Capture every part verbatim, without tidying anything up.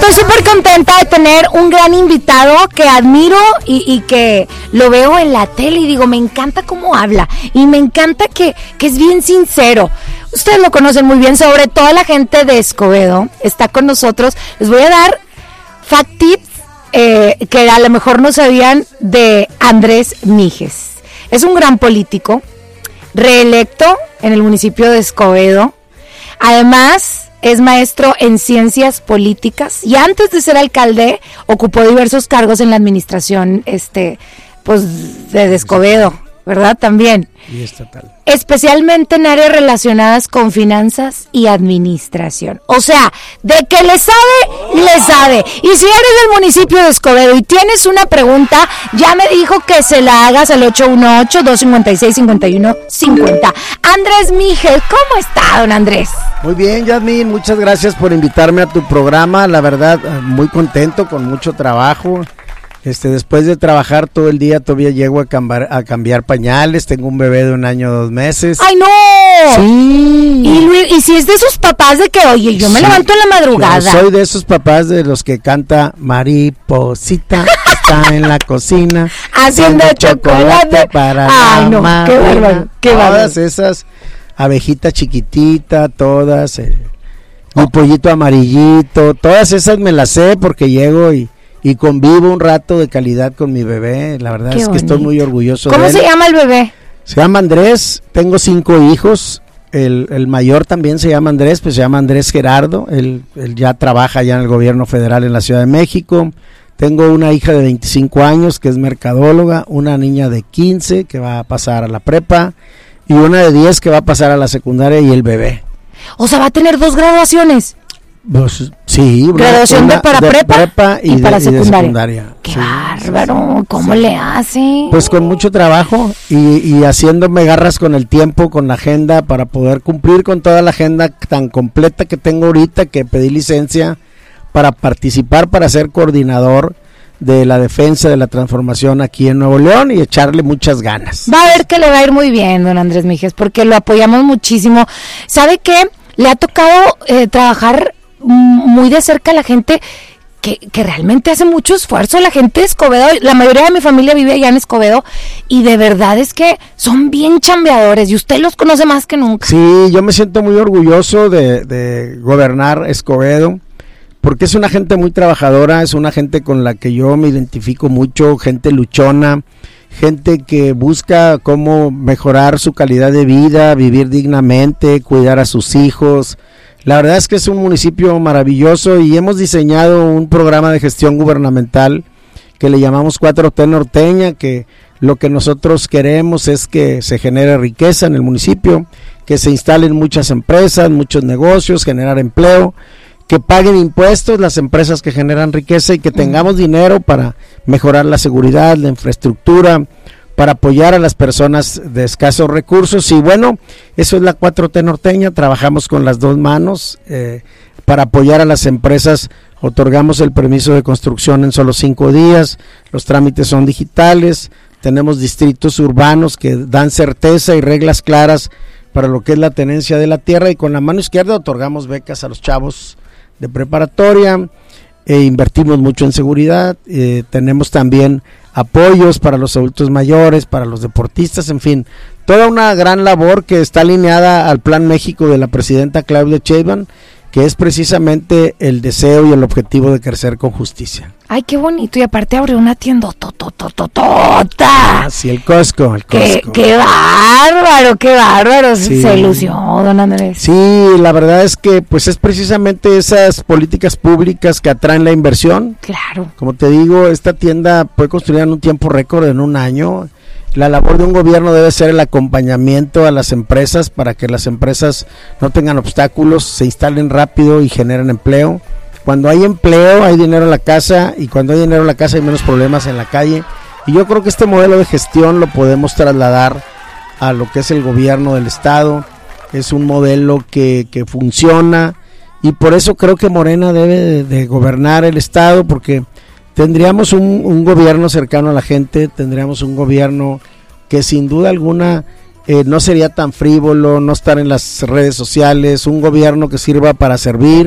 estoy súper contenta de tener un gran invitado que admiro y, y que lo veo en la tele y digo, me encanta cómo habla y me encanta que, que es bien sincero. Ustedes lo conocen muy bien, sobre todo la gente de Escobedo está con nosotros. Les voy a dar fact tips eh, que a lo mejor no sabían de Andrés Míguez. Es un gran político, reelecto en el municipio de Escobedo. Además, es maestro en ciencias políticas y antes de ser alcalde ocupó diversos cargos en la administración este, pues, de Escobedo, ¿verdad? También. Y estatal. Especialmente en áreas relacionadas con finanzas y administración. O sea, de que le sabe, le sabe. Y si eres del municipio de Escobedo y tienes una pregunta, ya me dijo que se la hagas al ocho uno ocho, dos cinco seis, cinco uno cinco cero. Andrés Míguez, ¿cómo está, don Andrés? Muy bien, Yasmín, muchas gracias por invitarme a tu programa. La verdad, muy contento, con mucho trabajo. Este, después de trabajar todo el día, todavía llego a cambiar, a cambiar pañales. Tengo un bebé de un año, dos meses. ¡Ay, no! Sí. Y, Luis, y si es de esos papás de que, oye, yo me sí, levanto en la madrugada. Yo soy de esos papás de los que canta Mariposita, está en la cocina haciendo chocolate, chocolate para Ay, no, la qué bárbaro, qué bárbaro. Todas esas abejitas chiquititas, todas, eh, oh. mi pollito amarillito, todas esas me las sé porque llego y Y convivo un rato de calidad con mi bebé. La verdad Qué es bonito. Que estoy muy orgulloso de él. ¿Cómo se llama el bebé? Se llama Andrés. Tengo cinco hijos. El, el mayor también se llama Andrés, pues se llama Andrés Gerardo. Él, él ya trabaja ya en el gobierno federal en la Ciudad de México. Tengo una hija de veinticinco años que es mercadóloga, una niña de quince que va a pasar a la prepa y una de diez que va a pasar a la secundaria y el bebé. O sea, va a tener dos graduaciones. Pues, sí, una, graduación una de para de prepa, prepa y, y para de, secundaria. Y de secundaria. Qué sí, bárbaro, sí, ¿cómo sí. le hace? Pues con mucho trabajo y, y haciéndome garras con el tiempo, con la agenda, para poder cumplir con toda la agenda tan completa que tengo ahorita, que pedí licencia para participar, para ser coordinador de la defensa de la transformación aquí en Nuevo León y echarle muchas ganas. Va a ver que le va a ir muy bien, don Andrés Míguez, porque lo apoyamos muchísimo. ¿Sabe qué? Le ha tocado eh, trabajar muy de cerca a la gente que, que realmente hace mucho esfuerzo. La gente de Escobedo, la mayoría de mi familia vive allá en Escobedo y de verdad es que son bien chambeadores y usted los conoce más que nunca. Sí, yo me siento muy orgulloso de, de gobernar Escobedo porque es una gente muy trabajadora, es una gente con la que yo me identifico mucho, gente luchona, gente que busca cómo mejorar su calidad de vida, vivir dignamente, cuidar a sus hijos. La verdad es que es un municipio maravilloso y hemos diseñado un programa de gestión gubernamental que le llamamos cuatro T Norteña, que lo que nosotros queremos es que se genere riqueza en el municipio, que se instalen muchas empresas, muchos negocios, generar empleo, que paguen impuestos las empresas que generan riqueza y que tengamos dinero para mejorar la seguridad, la infraestructura, para apoyar a las personas de escasos recursos. Y bueno, eso es la cuatro T Norteña, trabajamos con las dos manos, eh, para apoyar a las empresas, otorgamos el permiso de construcción en solo cinco días, los trámites son digitales, tenemos distritos urbanos que dan certeza y reglas claras para lo que es la tenencia de la tierra, y con la mano izquierda otorgamos becas a los chavos de preparatoria, e invertimos mucho en seguridad, eh, tenemos también apoyos para los adultos mayores, para los deportistas, en fin, toda una gran labor que está alineada al Plan México de la presidenta Claudia Sheinbaum, que es precisamente el deseo y el objetivo de crecer con justicia. Ay, qué bonito, y aparte abrió una tienda totototota. Ah, sí, el Costco, el Qué, Costco. qué bárbaro, qué bárbaro, sí. Se lució, don Andrés. Sí, la verdad es que pues es precisamente esas políticas públicas que atraen la inversión. Claro. Como te digo, esta tienda fue construida en un tiempo récord, en un año. La labor de un gobierno debe ser el acompañamiento a las empresas para que las empresas no tengan obstáculos, se instalen rápido y generen empleo. Cuando hay empleo hay dinero en la casa, y cuando hay dinero en la casa hay menos problemas en la calle. Y yo creo que este modelo de gestión lo podemos trasladar a lo que es el gobierno del estado. Es un modelo que, que funciona, y por eso creo que Morena debe de, de gobernar el estado, porque tendríamos un, un gobierno cercano a la gente, tendríamos un gobierno que sin duda alguna eh, no sería tan frívolo, no estar en las redes sociales, un gobierno que sirva para servir,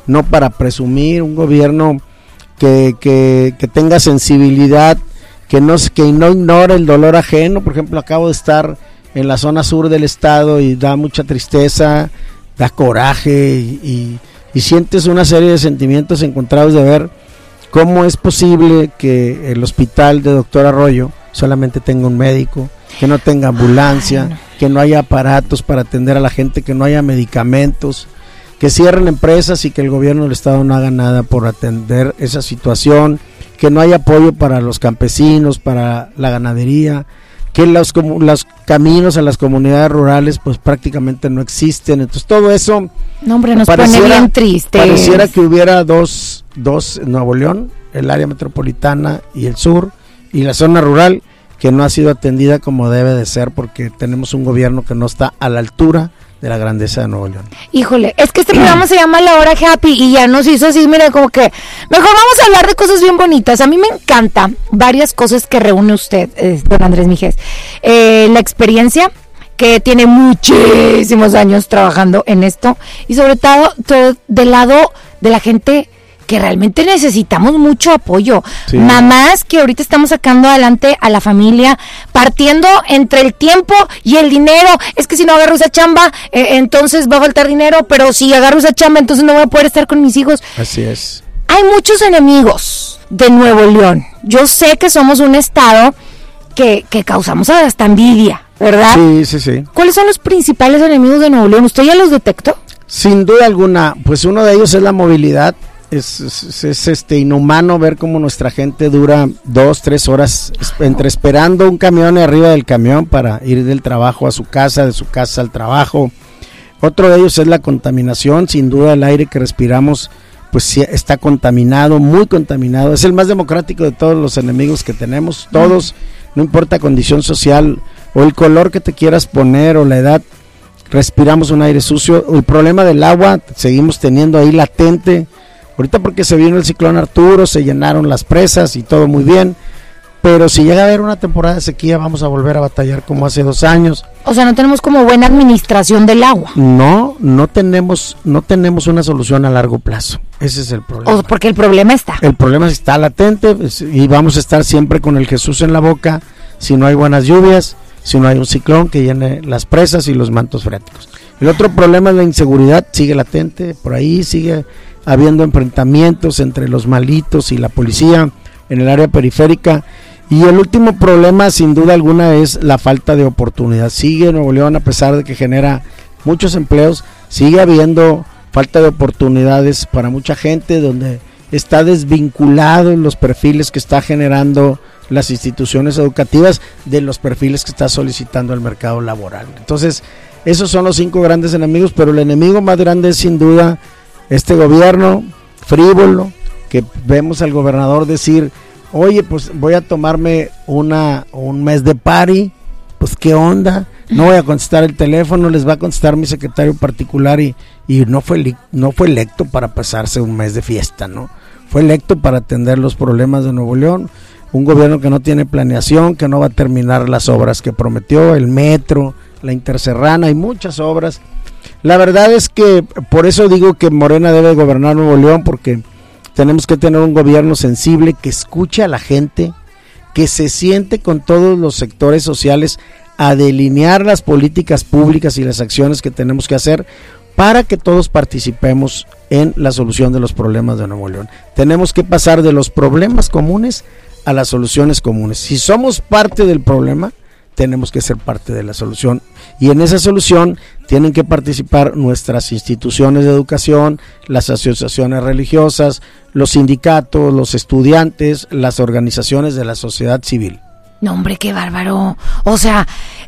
no para presumir, un gobierno que, que, que tenga sensibilidad, que no, que no ignore el dolor ajeno. Por ejemplo, acabo de estar en la zona sur del estado y da mucha tristeza, da coraje y, y, y sientes una serie de sentimientos encontrados de ver cómo es posible que el hospital de Doctor Arroyo solamente tenga un médico, que no tenga ambulancia, Ay, no. que no haya aparatos para atender a la gente, que no haya medicamentos, que cierren empresas y que el gobierno del estado no haga nada por atender esa situación, que no haya apoyo para los campesinos, para la ganadería, que los, los caminos a las comunidades rurales pues prácticamente no existen. Entonces todo eso no, hombre, nos pone bien tristes. Pareciera que hubiera dos, dos en Nuevo León, el área metropolitana y el sur, y la zona rural, que no ha sido atendida como debe de ser, porque tenemos un gobierno que no está a la altura de la grandeza de Nuevo León. Híjole, es que este programa se llama La Hora Happy y ya nos hizo así, mira, como que mejor vamos a hablar de cosas bien bonitas. A mí me encanta varias cosas que reúne usted, eh, don Andrés Míguez. Eh, la experiencia, que tiene muchísimos años trabajando en esto, y sobre todo, todo del lado de la gente que realmente necesitamos mucho apoyo. Sí. Mamás que ahorita estamos sacando adelante a la familia, partiendo entre el tiempo y el dinero. Es que si no agarro esa chamba, eh, entonces va a faltar dinero, pero si agarro esa chamba, entonces no voy a poder estar con mis hijos. Así es. Hay muchos enemigos de Nuevo León. Yo sé que somos un estado que, que causamos hasta envidia, ¿verdad? Sí, sí, sí. ¿Cuáles son los principales enemigos de Nuevo León? ¿Usted ya los detectó? Sin duda alguna, pues uno de ellos es la movilidad. Es, es, es este inhumano ver cómo nuestra gente dura dos, tres horas entre esperando un camión y arriba del camión para ir del trabajo a su casa, de su casa al trabajo. Otro de ellos es la contaminación. Sin duda el aire que respiramos pues sí, está contaminado, muy contaminado. Es el más democrático de todos los enemigos que tenemos. Todos, no importa condición social o el color que te quieras poner o la edad, respiramos un aire sucio. El problema del agua seguimos teniendo ahí latente. Ahorita porque se vino el ciclón Arturo, se llenaron las presas y todo muy bien, pero si llega a haber una temporada de sequía vamos a volver a batallar como hace dos años. O sea, no tenemos como buena administración del agua. No, no tenemos, no tenemos una solución a largo plazo. Ese es el problema. O porque el problema está. El problema está latente y vamos a estar siempre con el Jesús en la boca si no hay buenas lluvias, si no hay un ciclón que llene las presas y los mantos freáticos. El otro problema es la inseguridad, sigue latente, por ahí sigue habiendo enfrentamientos entre los malitos y la policía en el área periférica. Y el último problema, sin duda alguna, es la falta de oportunidad. Sigue Nuevo León, a pesar de que genera muchos empleos, sigue habiendo falta de oportunidades para mucha gente, donde está desvinculado los perfiles que está generando las instituciones educativas de los perfiles que está solicitando el mercado laboral. Entonces, esos son los cinco grandes enemigos, pero el enemigo más grande es sin duda este gobierno frívolo, que vemos al gobernador decir, oye, pues voy a tomarme una un mes de party, pues qué onda, no voy a contestar el teléfono, les va a contestar mi secretario particular y, y no fue no fue electo para pasarse un mes de fiesta, ¿no? Fue electo para atender los problemas de Nuevo León, un gobierno que no tiene planeación, que no va a terminar las obras que prometió, el metro, la interserrana y muchas obras. La verdad es que por eso digo que Morena debe gobernar Nuevo León, porque tenemos que tener un gobierno sensible que escuche a la gente, que se siente con todos los sectores sociales a delinear las políticas públicas y las acciones que tenemos que hacer para que todos participemos en la solución de los problemas de Nuevo León. Tenemos que pasar de los problemas comunes a las soluciones comunes. Si somos parte del problema, tenemos que ser parte de la solución, y en esa solución tienen que participar nuestras instituciones de educación, las asociaciones religiosas, los sindicatos, los estudiantes, las organizaciones de la sociedad civil. No, hombre, qué bárbaro. O sea,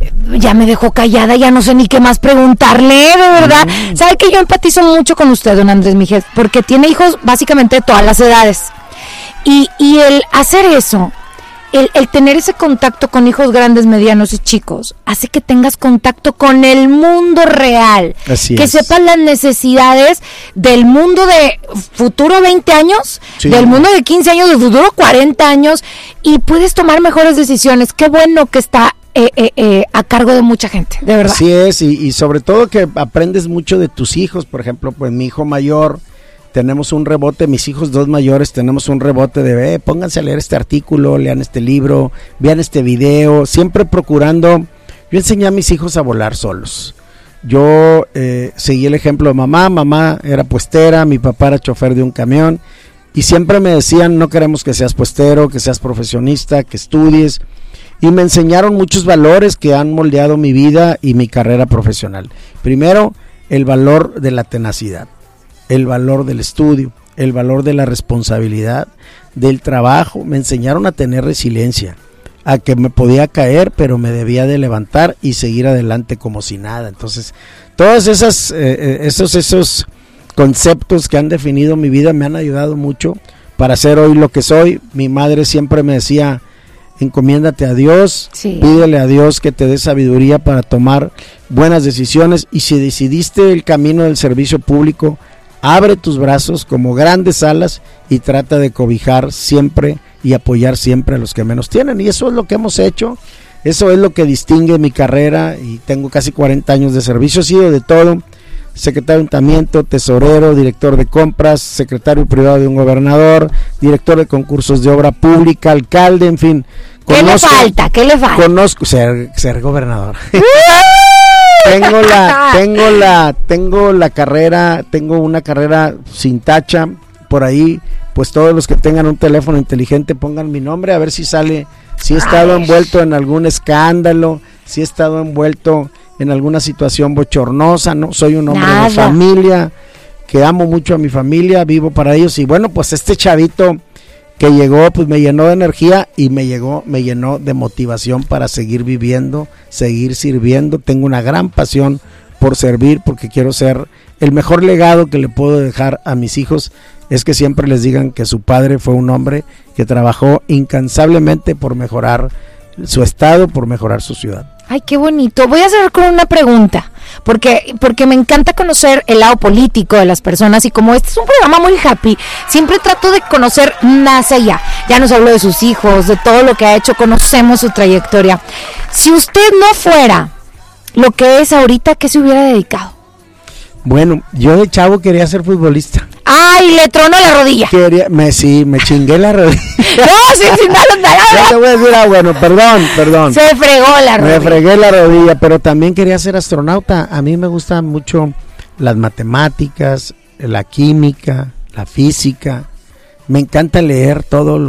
ya me dejó callada, ya no sé ni qué más preguntarle, de verdad. Mm. ¿Sabe que yo empatizo mucho con usted, don Andrés Míguez? Porque tiene hijos básicamente de todas las edades. Y, y el hacer eso, el, el tener ese contacto con hijos grandes, medianos y chicos, hace que tengas contacto con el mundo real. Así que es. sepas las necesidades del mundo de futuro veinte años, sí, del mundo de quince años, del futuro cuarenta años, y puedes tomar mejores decisiones. Qué bueno que está eh, eh, eh, a cargo de mucha gente, de verdad. Así es, y, y sobre todo que aprendes mucho de tus hijos. Por ejemplo, pues mi hijo mayor tenemos un rebote, mis hijos dos mayores tenemos un rebote de, eh, pónganse a leer este artículo, lean este libro, vean este video, siempre procurando, yo enseñé a mis hijos a volar solos. Yo eh, seguí el ejemplo de mamá, mamá era puestera, mi papá era chofer de un camión, y siempre me decían, no queremos que seas puestero, que seas profesionista, que estudies, y me enseñaron muchos valores que han moldeado mi vida y mi carrera profesional. Primero, el valor de la tenacidad, el valor del estudio, el valor de la responsabilidad, del trabajo. Me enseñaron a tener resiliencia, a que me podía caer, pero me debía de levantar y seguir adelante como si nada. Entonces, todos esas, eh, esos, esos conceptos que han definido mi vida me han ayudado mucho para ser hoy lo que soy. Mi madre siempre me decía, encomiéndate a Dios, sí. Pídele a Dios que te dé sabiduría para tomar buenas decisiones, y si decidiste el camino del servicio público, abre tus brazos como grandes alas y trata de cobijar siempre y apoyar siempre a los que menos tienen, y eso es lo que hemos hecho, eso es lo que distingue mi carrera, y tengo casi cuarenta años de servicio, he sido de todo, secretario de ayuntamiento, tesorero, director de compras, secretario privado de un gobernador, director de concursos de obra pública, alcalde, en fin. ¿Qué conozco, le falta? ¿Qué le falta? Conozco ser, ser gobernador. tengo la, tengo la, tengo la carrera, tengo una carrera sin tacha por ahí. Pues todos los que tengan un teléfono inteligente pongan mi nombre a ver si sale, si he estado Ay. envuelto en algún escándalo, si he estado envuelto en alguna situación bochornosa. No, soy un hombre Nada. de familia, que amo mucho a mi familia, vivo para ellos, y bueno, pues este chavito que llegó, pues me llenó de energía y me llegó, me llenó de motivación para seguir viviendo, seguir sirviendo. Tengo una gran pasión por servir, porque quiero ser el mejor legado que le puedo dejar a mis hijos, es que siempre les digan que su padre fue un hombre que trabajó incansablemente por mejorar su estado, por mejorar su ciudad. Ay, qué bonito. Voy a hacer con una pregunta, porque porque me encanta conocer el lado político de las personas, y como este es un programa muy happy, siempre trato de conocer más allá. Ya nos habló de sus hijos, de todo lo que ha hecho, conocemos su trayectoria. Si usted no fuera lo que es ahorita, ¿qué se hubiera dedicado? Bueno, yo de chavo quería ser futbolista. ¡Ay, le tronó la rodilla! Quería, me, sí, me chingué la rodilla. No, sí, sí, no, no, no, no. Te voy a decir, ah, bueno, perdón, perdón. Se fregó la rodilla. Me fregué la rodilla, pero también quería ser astronauta. A mí me gustan mucho las matemáticas, la química, la física. Me encanta leer todo lo